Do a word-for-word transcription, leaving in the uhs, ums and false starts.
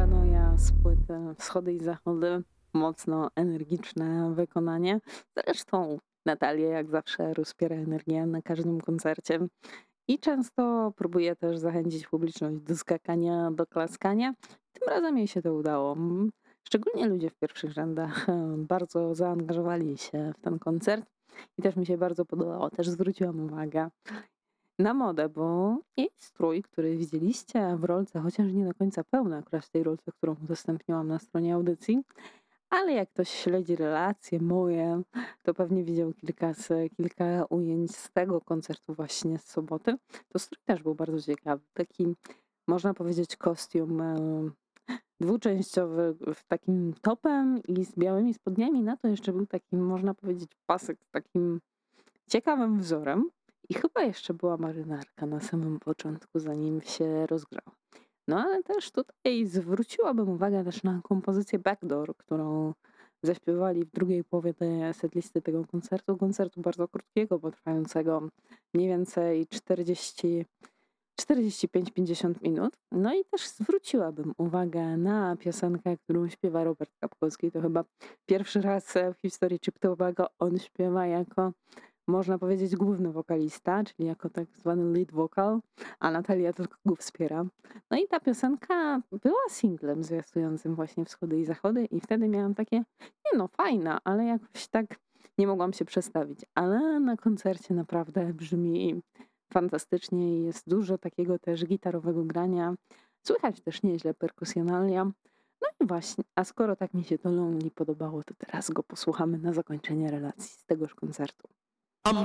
Paranoja z płyty Wschody i Zachody. Mocno energiczne wykonanie. Zresztą Natalia jak zawsze rozpiera energię na każdym koncercie i często próbuje też zachęcić publiczność do skakania, do klaskania. Tym razem jej się to udało. Mm, Szczególnie ludzie w pierwszych rzędach e, bardzo zaangażowali się w ten koncert i też mi się bardzo podobało. Też zwróciłam uwagę na modę, bo jej strój, który widzieliście w rolce, chociaż nie do końca pełny akurat w tej rolce, którą udostępniłam na stronie audycji, ale jak ktoś śledzi relacje moje, to pewnie widział kilka, z, kilka ujęć z tego koncertu właśnie z soboty. To strój też był bardzo ciekawy. Taki, można powiedzieć, kostium e, dwuczęściowy w takim topem i z białymi spodniami. Na to jeszcze był taki, można powiedzieć, pasek z takim ciekawym wzorem. I chyba jeszcze była marynarka na samym początku, zanim się rozgrała. No ale też tutaj zwróciłabym uwagę też na kompozycję Backdoor, którą zaśpiewali w drugiej połowie tej setlisty tego koncertu. Koncertu bardzo krótkiego, bo trwającego mniej więcej czterdzieści, czterdzieści pięć pięćdziesiąt minut. No i też zwróciłabym uwagę na piosenkę, którą śpiewa Robert Kapkowski. To chyba pierwszy raz w historii Chip Tobago on śpiewa jako, można powiedzieć, główny wokalista, czyli jako tak zwany lead vocal, a Natalia tylko go wspiera. No i ta piosenka była singlem zwiastującym właśnie Wschody i Zachody i wtedy miałam takie, nie no, fajna, ale jakoś tak nie mogłam się przestawić. Ale na koncercie naprawdę brzmi fantastycznie i jest dużo takiego też gitarowego grania. Słychać też nieźle perkusjonalia. No i właśnie, a skoro tak mi się to Lonely podobało, to teraz go posłuchamy na zakończenie relacji z tegoż koncertu.